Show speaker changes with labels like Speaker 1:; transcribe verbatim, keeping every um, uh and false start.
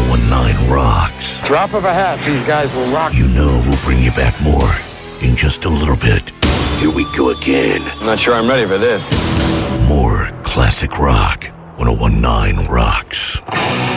Speaker 1: nineteen rocks.
Speaker 2: Drop of a hat, these guys will rock.
Speaker 1: You know we'll bring you back more in just a little bit. Here we go again.
Speaker 3: I'm not sure I'm ready for this.
Speaker 1: More classic rock. ten nineteen Rocks.